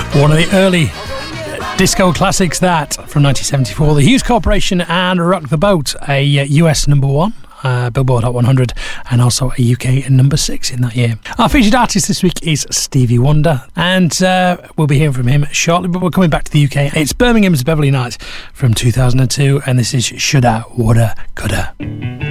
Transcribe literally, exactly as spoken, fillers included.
One of the early disco classics, that, from nineteen seventy-four. The Hughes Corporation and Rock the Boat, a U S number one, uh, Billboard Hot one hundred, and also a U K number six in that year. Our featured artist this week is Stevie Wonder, and uh, we'll be hearing from him shortly, but we're coming back to the U K. It's Birmingham's Beverly Knight from two thousand two, and this is Shoulda, Woulda, Coulda.